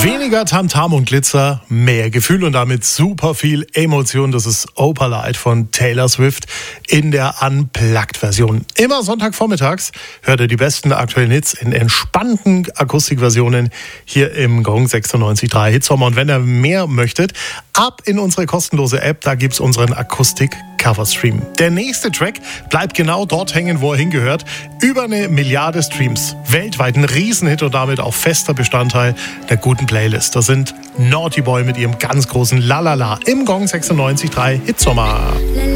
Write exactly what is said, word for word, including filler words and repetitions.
Weniger Tamtam und Glitzer, mehr Gefühl und damit super viel Emotion. Das ist Opalite von Taylor Swift in der Unplugged-Version. Immer Sonntagvormittags hört ihr die besten aktuellen Hits in entspannten Akustikversionen hier im Gong sechsundneunzig Komma drei Hitsommer. Und wenn ihr mehr möchtet, ab in unsere kostenlose App, da gibt's unseren Akustik-Coverstream. Der nächste Track bleibt genau dort hängen, wo er hingehört. Über eine Milliarde Streams. Weltweit ein Riesenhit und damit auch fester Bestandteil der guten Playlist. Das sind Naughty Boy mit ihrem ganz großen Lalala im Gong sechsundneunzig Komma drei Hitsommer.